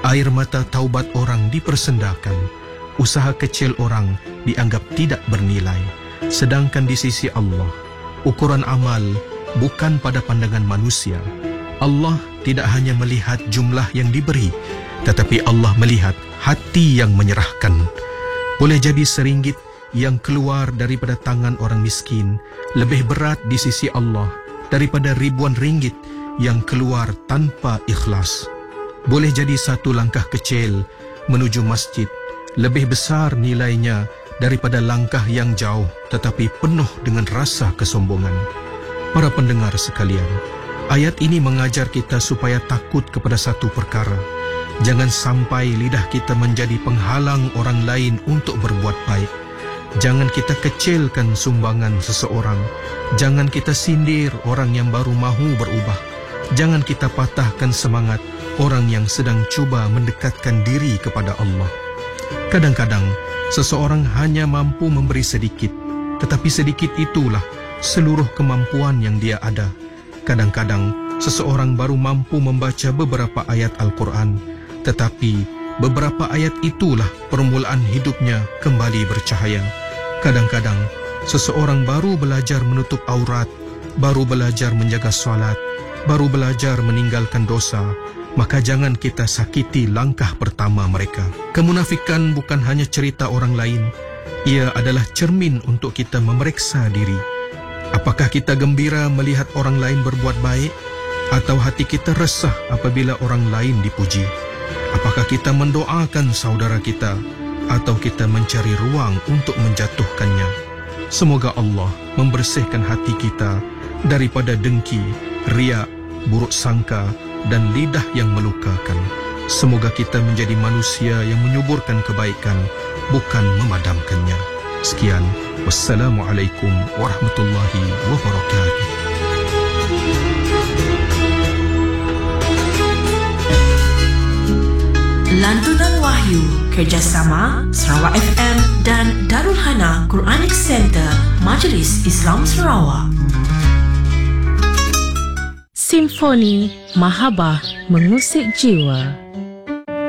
Air mata taubat orang dipersendakan, usaha kecil orang dianggap tidak bernilai. Sedangkan di sisi Allah, ukuran amal bukan pada pandangan manusia. Allah tidak hanya melihat jumlah yang diberi, tetapi Allah melihat hati yang menyerahkan. Boleh jadi RM1 yang keluar daripada tangan orang miskin lebih berat di sisi Allah daripada ribuan ringgit yang keluar tanpa ikhlas. Boleh jadi satu langkah kecil menuju masjid lebih besar nilainya daripada langkah yang jauh tetapi penuh dengan rasa kesombongan. Para pendengar sekalian, ayat ini mengajar kita supaya takut kepada satu perkara. Jangan sampai lidah kita menjadi penghalang orang lain untuk berbuat baik. Jangan kita kecilkan sumbangan seseorang. Jangan kita sindir orang yang baru mahu berubah. Jangan kita patahkan semangat orang yang sedang cuba mendekatkan diri kepada Allah. Kadang-kadang, seseorang hanya mampu memberi sedikit, tetapi sedikit itulah seluruh kemampuan yang dia ada. Kadang-kadang, seseorang baru mampu membaca beberapa ayat Al-Quran, tetapi beberapa ayat itulah permulaan hidupnya kembali bercahaya. Kadang-kadang, seseorang baru belajar menutup aurat, baru belajar menjaga salat, baru belajar meninggalkan dosa, maka jangan kita sakiti langkah pertama mereka. Kemunafikan bukan hanya cerita orang lain, ia adalah cermin untuk kita memeriksa diri. Apakah kita gembira melihat orang lain berbuat baik, atau hati kita resah apabila orang lain dipuji? Apakah kita mendoakan saudara kita, atau kita mencari ruang untuk menjatuhkannya? Semoga Allah membersihkan hati kita daripada dengki, riak, buruk sangka dan lidah yang melukakan. Semoga kita menjadi manusia yang menyuburkan kebaikan, bukan memadamkannya. Sekian, wassalamualaikum warahmatullahi wabarakatuh. Lantunan Wahyu kerjasama Sarawak FM dan Darul Hana Quranic Center Majlis Islam Sarawak. Simfoni Mahabbah mengusik jiwa.